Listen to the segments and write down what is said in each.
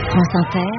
France Inter.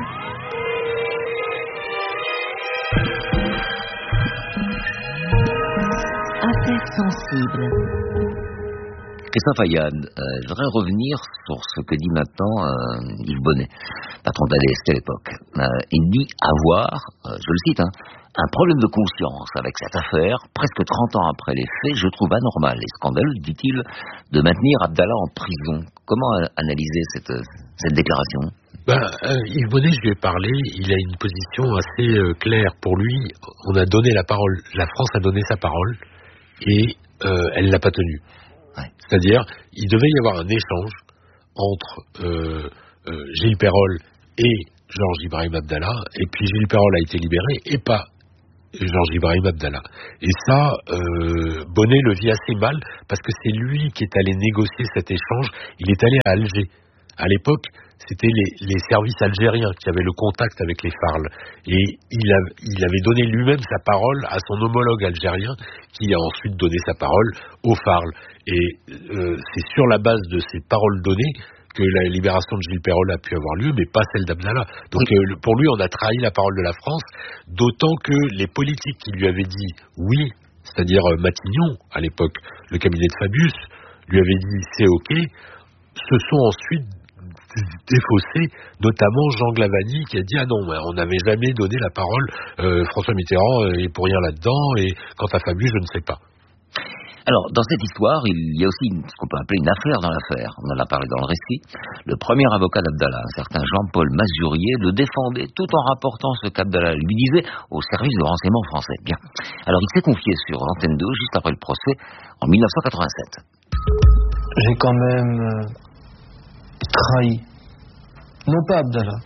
Affaires sensibles. Christophe Ayad, je voudrais revenir sur ce que dit maintenant Yves Bonnet, patron de la DST à l'époque. Il dit avoir, je le cite, un problème de conscience avec cette affaire. Presque 30 ans après les faits, je trouve anormal et scandaleux, dit-il, de maintenir Abdallah en prison. Comment analyser cette déclaration ? Yves Bonnet, je lui ai parlé, il a une position assez claire. Pour lui, on a donné la parole, la France a donné sa parole et elle l'a pas tenue. Ouais. C'est-à-dire, il devait y avoir un échange entre Gilles Peyrol et Georges Ibrahim Abdallah, et puis Gilles Peyrol a été libéré, et pas Georges Ibrahim Abdallah. Et ça, Bonnet le vit assez mal, parce que c'est lui qui est allé négocier cet échange. Il est allé à Alger. À l'époque, c'était les services algériens qui avaient le contact avec les FARL. Et il avait donné lui-même sa parole à son homologue algérien, qui a ensuite donné sa parole aux FARL. Et c'est sur la base de ces paroles données que la libération de Gilles Peyrol a pu avoir lieu, mais pas celle d'Abdallah. Donc pour lui, on a trahi la parole de la France, d'autant que les politiques qui lui avaient dit oui, c'est-à-dire Matignon, à l'époque, le cabinet de Fabius, lui avait dit c'est ok, se sont ensuite défaussés, notamment Jean Glavany qui a dit ah non, on n'avait jamais donné la parole, François Mitterrand est pour rien là-dedans, et quant à Fabius, je ne sais pas. Alors, dans cette histoire, il y a aussi ce qu'on peut appeler une affaire dans l'affaire. On en a parlé dans le récit. Le premier avocat d'Abdallah, un certain Jean-Paul Mazurier, le défendait tout en rapportant ce qu'Abdallah lui disait au service de renseignement français. Bien. Alors, il s'est confié sur Antenne 2, juste après le procès, en 1987. J'ai quand même trahi, non pas Abdallah,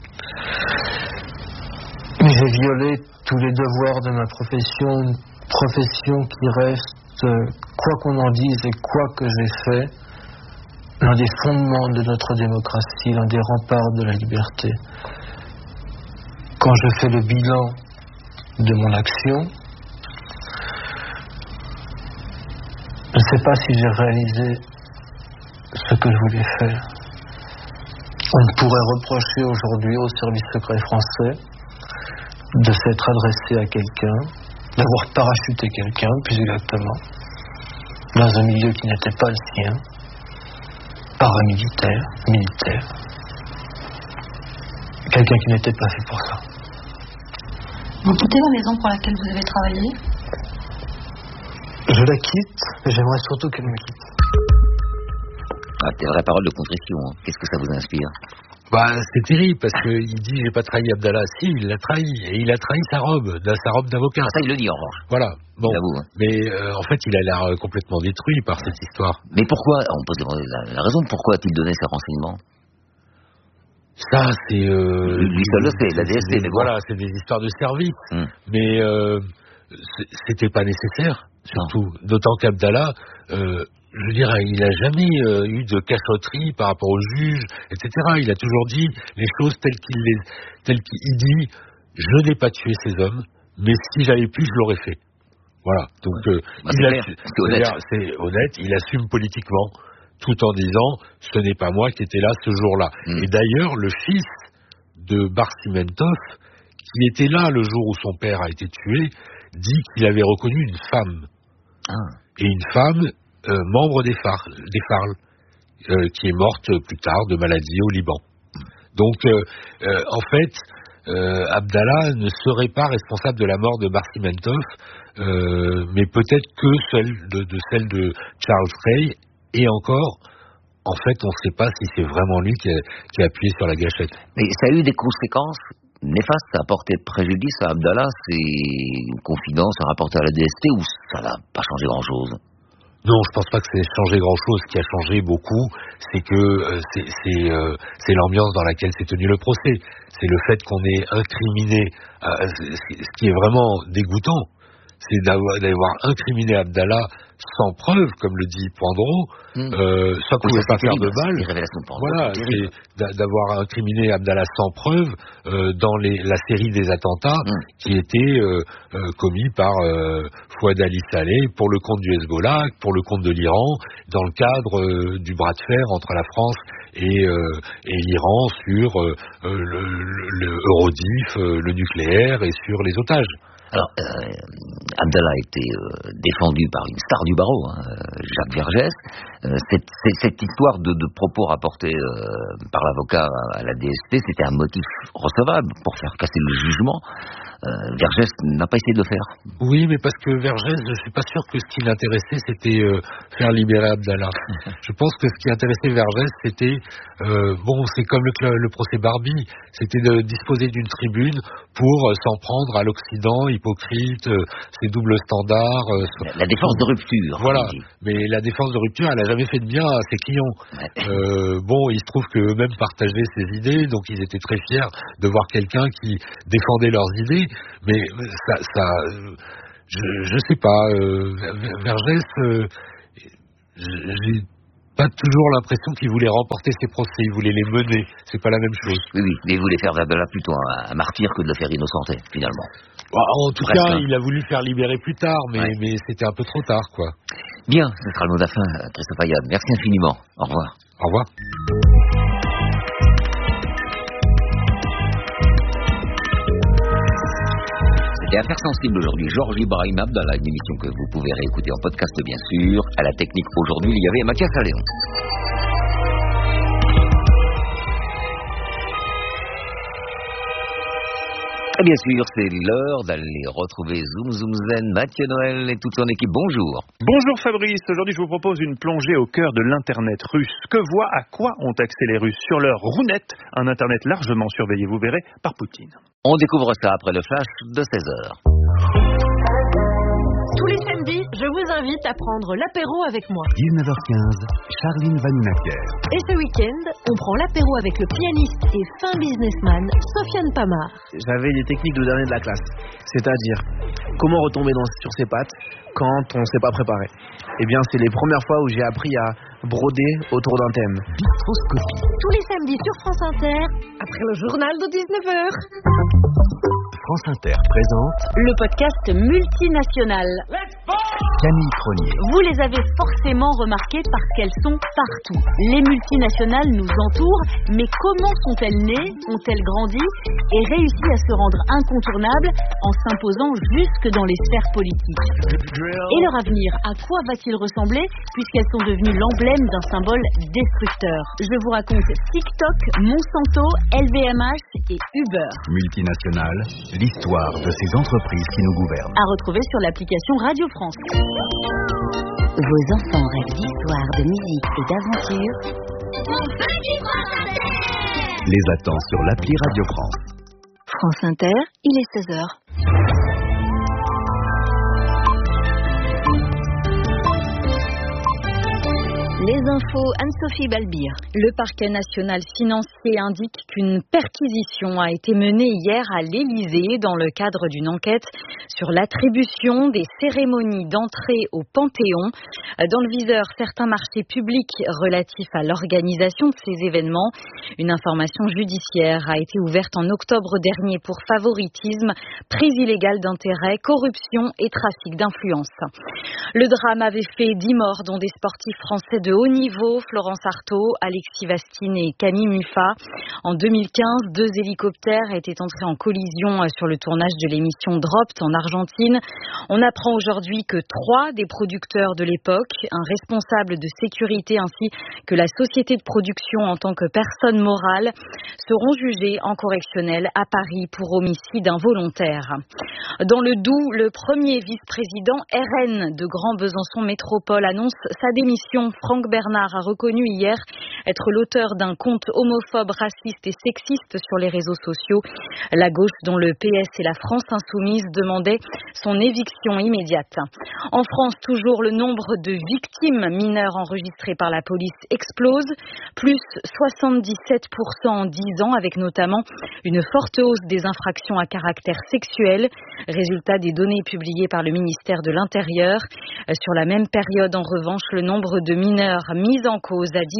mais j'ai violé tous les devoirs de ma profession, une profession qui reste, quoi qu'on en dise et quoi que j'ai fait, l'un des fondements de notre démocratie, l'un des remparts de la liberté. Quand je fais le bilan de mon action, je ne sais pas si j'ai réalisé ce que je voulais faire. On pourrait reprocher aujourd'hui au service secret français de s'être adressé à quelqu'un, d'avoir parachuté quelqu'un, plus exactement, dans un milieu qui n'était pas le sien, paramilitaire, militaire. Quelqu'un qui n'était pas fait pour ça. Vous quittez la maison pour laquelle vous avez travaillé ? Je la quitte, mais j'aimerais surtout qu'elle me quitte. Tes vraies paroles de contrition, qu'est-ce que ça vous inspire ? C'est terrible, parce qu'il dit j'ai pas trahi Abdallah. Si, il l'a trahi, et il a trahi sa robe d'avocat. Ça, il le dit en revanche. Voilà. Bon. Mais en fait, il a l'air complètement détruit par cette histoire. Mais pourquoi, on peut se demander la raison, pourquoi a-t-il donné ces renseignements ? Ça, c'est... lui seul le sait, la DST. Voilà, c'est des histoires de service. Mais c'était pas nécessaire, surtout. Non. D'autant qu'Abdallah... je veux dire, il n'a jamais eu de cachotterie par rapport au juge, etc. Il a toujours dit les choses telles qu'il dit. Je n'ai pas tué ces hommes, mais si j'avais pu, je l'aurais fait. Voilà. Donc, c'est honnête. Il assume politiquement, tout en disant ce n'est pas moi qui étais là ce jour-là. Et d'ailleurs, le fils de Bar Simentov, qui était là le jour où son père a été tué, dit qu'il avait reconnu une femme. Et une femme membre des FARL, qui est morte plus tard de maladie au Liban. Donc, en fait, Abdallah ne serait pas responsable de la mort de Bar Simentov, mais peut-être que celle de Charles Frey, et encore, en fait, on ne sait pas si c'est vraiment lui qui a appuyé sur la gâchette. Mais ça a eu des conséquences néfastes, ça a porté préjudice à Abdallah, c'est une confidence rapportée à la DST, ou ça n'a pas changé grand-chose ? Non, je pense pas que ça ait changé grand-chose. Ce qui a changé beaucoup, c'est que c'est l'ambiance dans laquelle s'est tenu le procès. C'est le fait qu'on ait incriminé, ce qui est vraiment dégoûtant, c'est d'avoir incriminé Abdallah sans preuve, comme le dit Poindreau, ça ne pouvait pas faire de mal. Voilà, c'est d'avoir incriminé Abdallah sans preuve dans la série des attentats qui étaient commis par Fouad Ali Saleh pour le compte du Hezbollah, pour le compte de l'Iran, dans le cadre du bras de fer entre la France et l'Iran sur le Eurodif, le nucléaire et sur les otages. Alors, Abdallah a été défendu par une star du barreau, Jacques Vergès. Cette histoire de propos rapportés par l'avocat à la DST, c'était un motif recevable pour faire casser le jugement. Vergès n'a pas essayé de le faire. Oui, mais parce que Vergès, je suis pas sûr que ce qui l'intéressait, c'était faire libérer Abdallah. Je pense que ce qui intéressait Vergès, c'était c'est comme le procès Barbie, c'était de disposer d'une tribune pour s'en prendre à l'Occident hypocrite, ses doubles standards. La défense de rupture. Voilà, mais la défense de rupture, elle a jamais fait de bien à ses clients. Ouais. Il se trouve qu'eux-mêmes partageaient ses idées, donc ils étaient très fiers de voir quelqu'un qui défendait leurs idées. Mais je sais pas, Vergès, j'ai pas toujours l'impression qu'il voulait remporter ses procès, il voulait les mener, c'est pas la même chose. Oui, mais il voulait faire Abdallah plutôt un martyr que de le faire innocenter, finalement. En tout cas, il a voulu faire libérer plus tard, mais c'était un peu trop tard, quoi. Bien, ce sera le mot de la fin, Christophe Ayad. Merci infiniment. Au revoir. Au revoir. Et Affaires sensibles aujourd'hui, Georges Ibrahim Abdallah, une émission que vous pouvez réécouter en podcast bien sûr. À la technique aujourd'hui, il y avait Mathias Alléon. Et bien sûr, c'est l'heure d'aller retrouver Zoom Zoom Zen, Mathieu Noël et toute son équipe. Bonjour. Bonjour Fabrice, aujourd'hui je vous propose une plongée au cœur de l'internet russe. À quoi ont accès les Russes sur leur Rounette, un internet largement surveillé, vous verrez, par Poutine. On découvre ça après le flash de 16h. Tous les samedis, je vous invite à prendre l'apéro avec moi. 19h15, Charline Vanhoenacker. Et ce week-end, on prend l'apéro avec le pianiste et fin businessman Sofiane Pamar. J'avais des techniques de dernier de la classe, c'est-à-dire comment retomber sur ses pattes quand on ne s'est pas préparé. Eh bien, c'est les premières fois où j'ai appris à broder autour d'un thème. Bistroscopie. Tous les samedis sur France Inter, après le journal de 19h. France Inter présente le podcast multinational. Camille Cronier. Vous les avez forcément remarquées parce qu'elles sont partout. Les multinationales nous entourent, mais comment sont-elles nées, ont-elles grandi et réussi à se rendre incontournables en s'imposant jusque dans les sphères politiques? Et leur avenir, à quoi va-t-il ressembler puisqu'elles sont devenues l'emblème d'un symbole destructeur? Je vous raconte TikTok, Monsanto, LVMH et Uber. Multinationales, l'histoire de ces entreprises qui nous gouvernent. À retrouver sur l'application Radio France. Vos enfants rêvent d'histoire, de musique et d'aventure. Les attend sur l'appli Radio France. France Inter, il est 16h. Les infos, Anne-Sophie Balbir. Le parquet national financier indique qu'une perquisition a été menée hier à l'Élysée dans le cadre d'une enquête sur l'attribution des cérémonies d'entrée au Panthéon. Dans le viseur, certains marchés publics relatifs à l'organisation de ces événements. Une information judiciaire a été ouverte en octobre dernier pour favoritisme, prise illégale d'intérêt, corruption et trafic d'influence. Le drame avait fait 10 morts, dont des sportifs français de haut niveau, Florence Artaud, Alexis Vastine et Camille Muffat. En 2015, 2 hélicoptères étaient entrés en collision sur le tournage de l'émission Dropped en Argentine. On apprend aujourd'hui que 3 des producteurs de l'époque, un responsable de sécurité ainsi que la société de production en tant que personne morale, seront jugés en correctionnel à Paris pour homicide involontaire. Dans le Doubs, le premier vice-président RN de Grand Besançon Métropole annonce sa démission. Franck Bernard a reconnu hier être l'auteur d'un compte homophobe, raciste et sexiste sur les réseaux sociaux. La gauche, dont le PS et la France Insoumise, demandaient son éviction immédiate. En France, toujours, le nombre de victimes mineures enregistrées par la police explose, plus 77% en 10 ans, avec notamment une forte hausse des infractions à caractère sexuel, résultat des données publiées par le ministère de l'Intérieur. Sur la même période, en revanche, le nombre de mineurs mis en cause a diminué.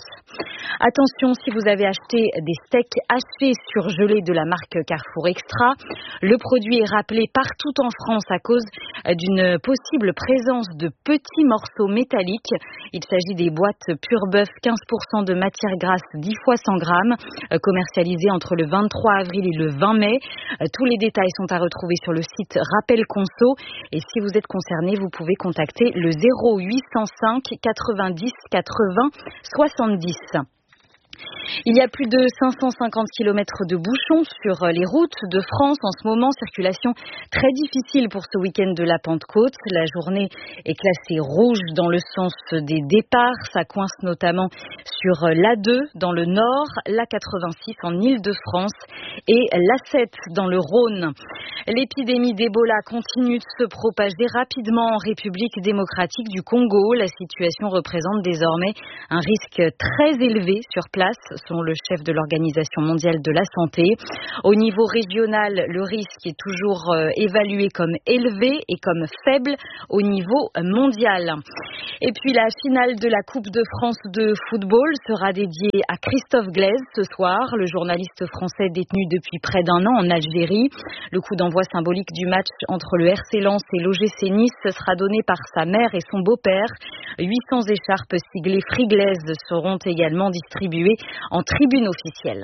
Attention, si vous avez acheté des steaks hachés surgelés de la marque Carrefour Extra, le produit est rappelé partout en France à cause d'une possible présence de petits morceaux métalliques. Il s'agit des boîtes Pur Bœuf 15% de matière grasse 10 fois 100 grammes, commercialisées entre le 23 avril et le 20 mai. Tous les détails sont à retrouver sur le site Rappel Conso. Et si vous êtes concerné, vous pouvez contacter le 0805 90 80 70. Il y a plus de 550 km de bouchons sur les routes de France en ce moment. Circulation très difficile pour ce week-end de la Pentecôte. La journée est classée rouge dans le sens des départs. Ça coince notamment sur l'A2 dans le nord, l'A86 en Île-de-France et l'A7 dans le Rhône. L'épidémie d'Ebola continue de se propager rapidement en République démocratique du Congo. La situation représente désormais un risque très élevé sur place, selon le chef de l'Organisation mondiale de la santé. Au niveau régional, le risque est toujours évalué comme élevé et comme faible au niveau mondial. Et puis la finale de la Coupe de France de football sera dédiée à Christophe Glaise ce soir, le journaliste français détenu depuis près d'un an en Algérie. Le coup d'envoi symbolique du match entre le RC Lens et l'OGC Nice sera donné par sa mère et son beau-père. 800 écharpes siglées Free Glaise seront également distribuées en tribune officielle.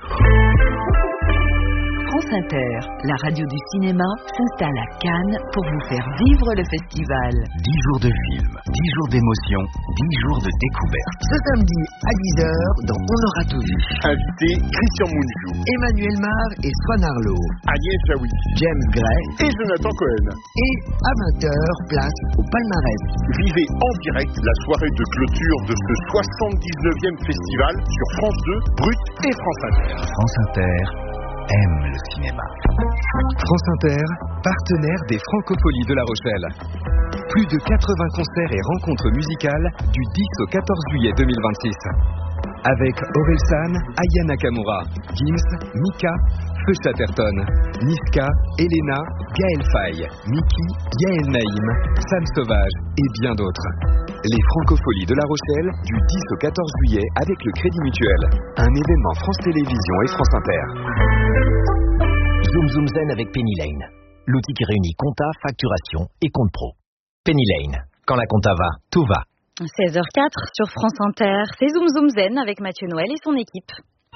France Inter, la radio du cinéma, s'installe à Cannes pour vous faire vivre le festival. 10 jours de film, 10 jours d'émotion, 10 jours de découverte. Ce samedi à 10h, dans On aura tout vu. Invité Christian Mounjou, Emmanuel Mar et Swan Arlo, Agnès Jaoui, James Gray et Jonathan Cohen. Et à 20h, place au palmarès. Vivez en direct la soirée de clôture de ce 79e festival sur France 2, Brut et France Inter. France Inter aime le cinéma. France Inter, partenaire des Francopholies de La Rochelle. Plus de 80 concerts et rencontres musicales du 10 au 14 juillet 2026. Avec Orelsan, Aya Nakamura, Gims, Mika, Feu Chatterton, Niska, Elena, Gaël Faye, Miki, Yael Naïm, Sam Sauvage et bien d'autres. Les Francopholies de La Rochelle du 10 au 14 juillet avec le Crédit Mutuel. Un événement France Télévisions et France Inter. Zoom Zoom Zen avec Penny Lane. L'outil qui réunit compta, facturation et compte pro. Penny Lane. Quand la compta va, tout va. 16h04 sur France Inter. C'est Zoom Zoom Zen avec Mathieu Noël et son équipe.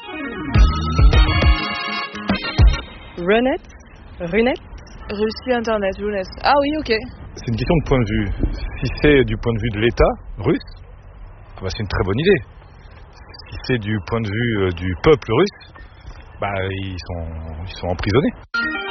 Runette Russie Internet, Runette. Ah oui, ok. C'est une question de point de vue. Si c'est du point de vue de l'État russe, c'est une très bonne idée. Si c'est du point de vue du peuple russe, ils sont emprisonnés.